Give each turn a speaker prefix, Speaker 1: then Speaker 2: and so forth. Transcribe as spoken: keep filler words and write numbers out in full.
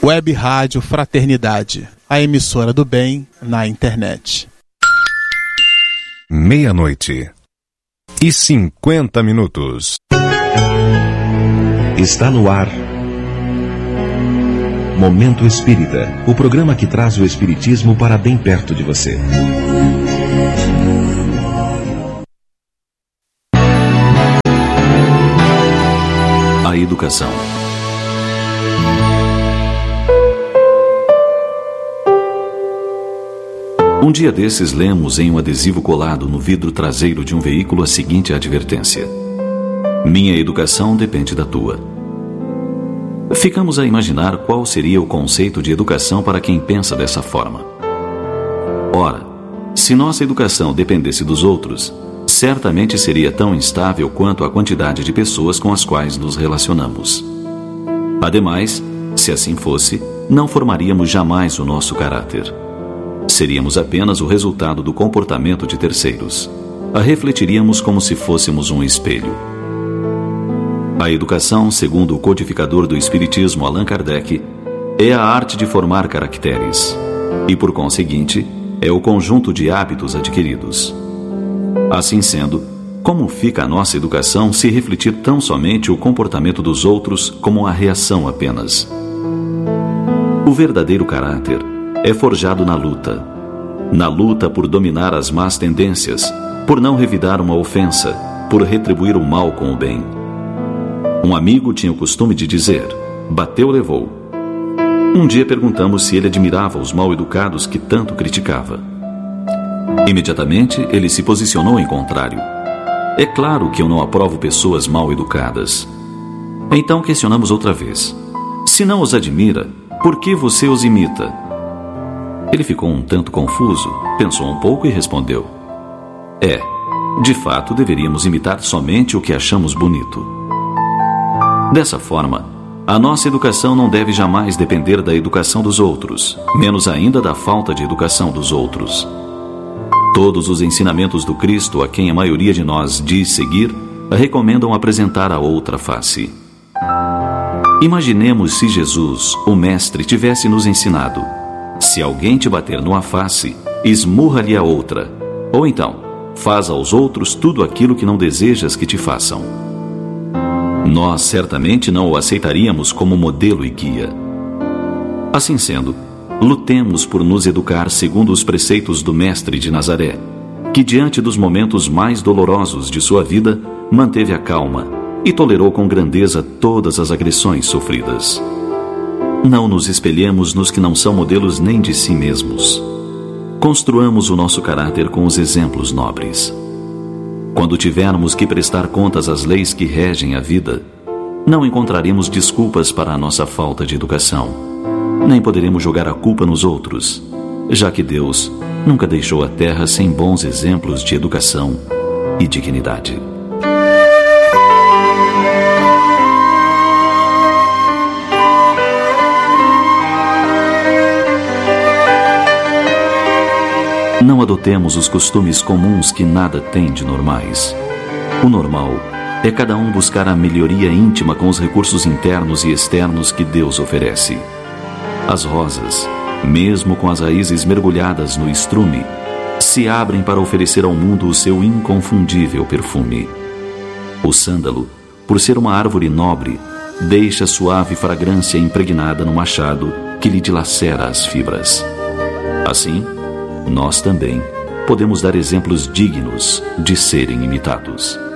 Speaker 1: Web Rádio Fraternidade, a emissora do bem na internet.
Speaker 2: Meia-noite e cinquenta minutos.
Speaker 3: Está no ar Momento Espírita, o programa que traz o espiritismo para bem perto de você.
Speaker 4: A educação. Um dia desses lemos em um adesivo colado no vidro traseiro de um veículo a seguinte advertência: minha educação depende da tua. Ficamos a imaginar qual seria o conceito de educação para quem pensa dessa forma. Ora, se nossa educação dependesse dos outros, certamente seria tão instável quanto a quantidade de pessoas com as quais nos relacionamos. Ademais, se assim fosse, não formaríamos jamais o nosso caráter. Seríamos apenas o resultado do comportamento de terceiros. A refletiríamos como se fôssemos um espelho. A educação, segundo o codificador do Espiritismo Allan Kardec, é a arte de formar caracteres e, por conseguinte, é o conjunto de hábitos adquiridos. Assim sendo, como fica a nossa educação se refletir tão somente o comportamento dos outros como a reação apenas? O verdadeiro caráter é forjado na luta. Na luta por dominar as más tendências, por não revidar uma ofensa, por retribuir o mal com o bem. Um amigo tinha o costume de dizer: bateu, levou. Um dia perguntamos se ele admirava os mal-educados que tanto criticava. Imediatamente ele se posicionou em contrário. É claro que eu não aprovo pessoas mal-educadas. Então questionamos outra vez: se não os admira, por que você os imita? Ele ficou um tanto confuso, pensou um pouco e respondeu: é, de fato deveríamos imitar somente o que achamos bonito. Dessa forma, a nossa educação não deve jamais depender da educação dos outros, menos ainda da falta de educação dos outros. Todos os ensinamentos do Cristo, a quem a maioria de nós diz seguir, recomendam apresentar a outra face. Imaginemos se Jesus, o Mestre, tivesse nos ensinado: se alguém te bater numa face, esmurra-lhe a outra. Ou então, faz aos outros tudo aquilo que não desejas que te façam. Nós certamente não o aceitaríamos como modelo e guia. Assim sendo, lutemos por nos educar segundo os preceitos do Mestre de Nazaré, que diante dos momentos mais dolorosos de sua vida, manteve a calma e tolerou com grandeza todas as agressões sofridas. Não nos espelhemos nos que não são modelos nem de si mesmos. Construamos o nosso caráter com os exemplos nobres. Quando tivermos que prestar contas às leis que regem a vida, não encontraremos desculpas para a nossa falta de educação. Nem poderemos jogar a culpa nos outros, já que Deus nunca deixou a terra sem bons exemplos de educação e dignidade. Não adotemos os costumes comuns que nada têm de normais. O normal é cada um buscar a melhoria íntima com os recursos internos e externos que Deus oferece. As rosas, mesmo com as raízes mergulhadas no estrume, se abrem para oferecer ao mundo o seu inconfundível perfume. O sândalo, por ser uma árvore nobre, deixa suave fragrância impregnada no machado que lhe dilacera as fibras. Assim, nós também podemos dar exemplos dignos de serem imitados.